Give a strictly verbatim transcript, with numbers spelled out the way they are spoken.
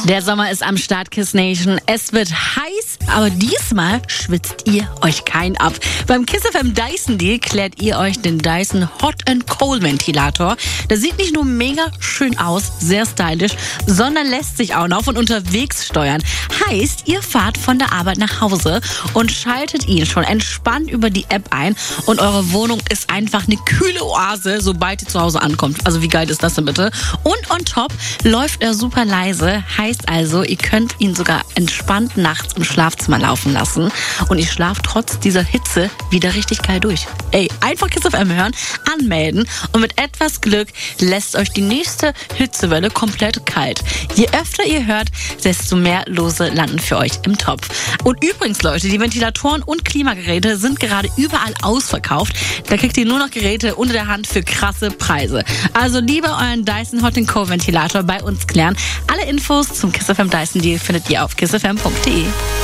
Der Sommer ist am Start, Kiss Nation. Es wird heiß, aber diesmal schwitzt ihr euch kein ab. Beim Kiss F M Dyson Deal klärt ihr euch den Dyson Hot and Cold Ventilator. Der sieht nicht nur mega schön aus, sehr stylisch, sondern lässt sich auch noch von unterwegs steuern. Heißt, ihr fahrt von der Arbeit nach Hause und schaltet ihn schon entspannt über die App ein und eure Wohnung ist einfach eine kühle Oase, sobald ihr zu Hause ankommt. Also wie geil ist das denn bitte? Und on top läuft er super leise, heißt also, ihr könnt ihn sogar entspannt nachts im Schlafzimmer laufen lassen und ihr schlaft trotz dieser Hitze wieder richtig geil durch. Ey, einfach Kiss F M hören, anmelden und mit etwas Glück lässt euch die nächste Hitzewelle komplett kalt. Je öfter ihr hört, desto mehr Lose landen für euch im Topf. Und übrigens, Leute, die Ventilatoren und Klimageräte sind gerade überall ausverkauft. Da kriegt ihr nur noch Geräte unter der Hand für krasse Preise. Also lieber euren Dyson Hot and Cold Ventilator bei uns klären. Alle Infos zum Kiss F M Dyson Deal findet ihr auf kiss f m punkt d e.